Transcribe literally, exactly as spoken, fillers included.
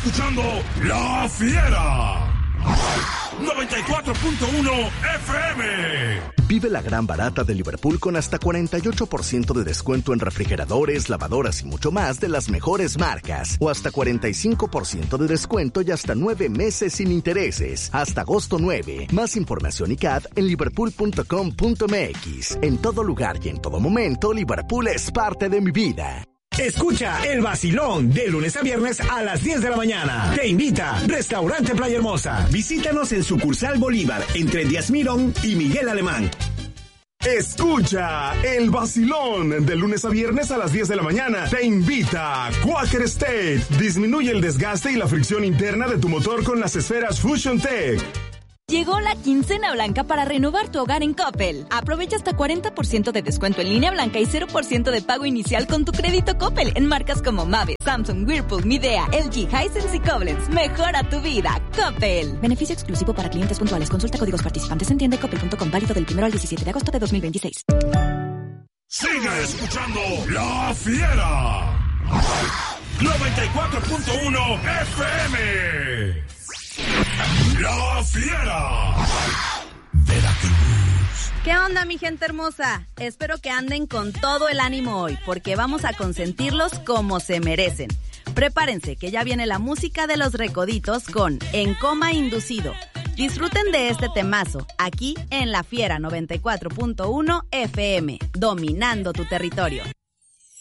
escuchando La Fiera. noventa y cuatro punto uno F M. Vive la gran barata de Liverpool con hasta cuarenta y ocho por ciento de descuento en refrigeradores, lavadoras y mucho más de las mejores marcas. O hasta cuarenta y cinco por ciento de descuento y hasta nueve meses sin intereses. Hasta agosto nueve. Más información y C A D en liverpool punto com punto m x. En todo lugar y en todo momento, Liverpool es parte de mi vida. Escucha El Vacilón de lunes a viernes a las diez de la mañana. Te invita Restaurante Playa Hermosa. Visítanos en sucursal Bolívar, entre Díaz Mirón y Miguel Alemán. Escucha El Vacilón de lunes a viernes a las diez de la mañana. Te invita Quaker State. Disminuye el desgaste y la fricción interna de tu motor con las esferas Fusion Tech. Llegó la quincena blanca para renovar tu hogar en Coppel. Aprovecha hasta cuarenta por ciento de descuento en línea blanca y cero por ciento de pago inicial con tu crédito Coppel en marcas como Mave, Samsung, Whirlpool, Midea, L G, Hisense y Koblenz. Mejora tu vida, Coppel. Beneficio exclusivo para clientes puntuales. Consulta códigos participantes en tienda y coppel punto com. Válido del primero al diecisiete de agosto de dos mil veintiséis. Sigue escuchando La Fiera. noventa y cuatro punto uno F M. La Fiera. Veracruz. ¿Qué onda, mi gente hermosa? Espero que anden con todo el ánimo hoy, porque vamos a consentirlos como se merecen. Prepárense, que ya viene la música de los Recoditos con En Coma Inducido. Disfruten de este temazo, aquí en La Fiera noventa y cuatro punto uno F M, dominando tu territorio.